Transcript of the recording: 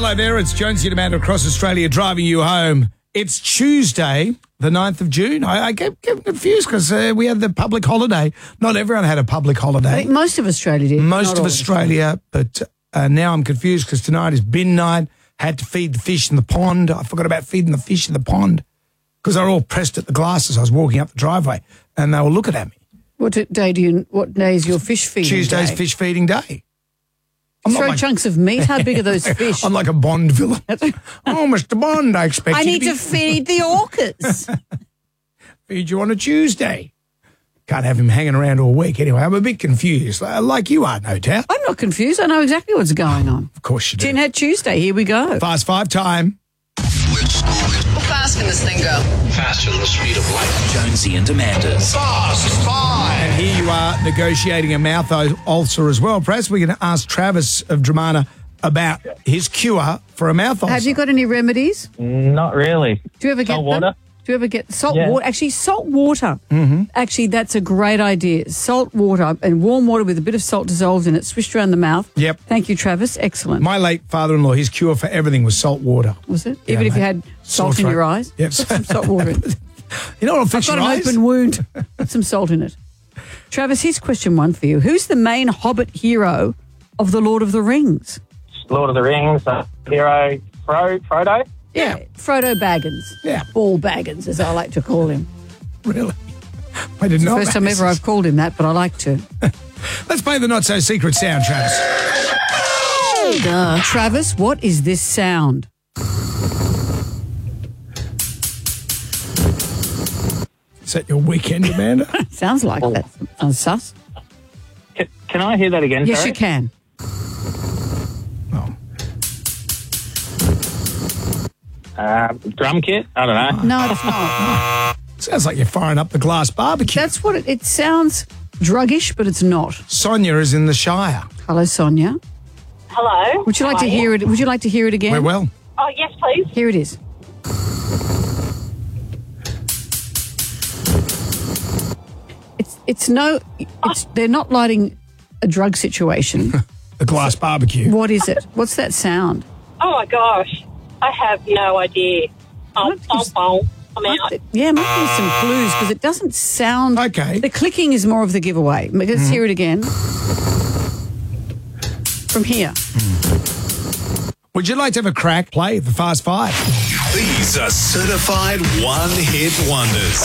Hello there, it's Jonesy and Amanda across Australia driving you home. It's Tuesday, the 9th of June. I get confused because we had the public holiday. Not everyone had a public I holiday. think most of Australia did. Most of Australia, but now I'm confused because tonight is bin night. Had to feed the fish in the pond. I forgot about feeding the fish in the pond because they were all pressed at the glass as I was walking up the driveway and they were looking at me. What day is your fish feeding Tuesday's day? fish feeding day. Throw chunks of meat. How big are those fish? I'm like a Bond villain. Oh, Mr. Bond, I expect I you need to feed the orcas. feed you on a Tuesday. Can't have him hanging around all week anyway. I'm a bit confused, like you are, no doubt. I'm not confused. I know exactly what's going on. Of course you do. Tin Hat Tuesday. Here we go. Fast five time. How fast can this thing go? Faster than the speed of light. Jonesy and Amanda's Fast Five. And here you are negotiating a mouth ulcer as well. Perhaps we can ask Travis of Dramana about his cure for a mouth ulcer. Have you got any remedies? Not really. Do you ever get Salt water? them? Do you ever get salt Yeah. water? Actually, salt water. Mm-hmm. Actually, that's a great idea. Salt water and warm water with a bit of salt dissolved in it, swished around the mouth. Yep. Thank you, Travis. Excellent. My late father-in-law, his cure for everything was salt water. Was it? Yeah, Even if you mate. had salt Sore in your throat. eyes? Yep. Put some salt water in. You know what will I've fix got your an eyes? open wound. Put some salt in it. Travis, here's question one for you. Who's the main Hobbit hero of The Lord of the Rings? Lord of the Rings, hero, Frodo. Yeah, Frodo Baggins. Yeah. Ball Baggins, as I like to call him. Really? I didn't know First about time ever this. I've called him that, but I like to. Let's play the not-so-secret sound, Travis. Travis, what is this sound? Is that your weekend, Amanda? Sounds like that. Sounds sus. Can I hear that again? Yes, sorry? you can. Oh. Drum kit? I don't know. No, it's not. Sounds like you're firing up the glass barbecue. That's what it sounds druggish, but it's not. Sonia is in the Shire. Hello, Sonia. Hello. Would you like to hear it? Would you like to hear it again? We're well. Oh, yes, please. Here it is. They're not lighting a drug situation. The glass barbecue. What is it? What's that sound? Oh, my gosh. I have no idea. I'm out. Yeah, might be some clues because it doesn't sound. Okay. The clicking is more of the giveaway. Let's hear it again. From here. Would you like to have a crack? Play the Fast Five. These are certified one-hit wonders.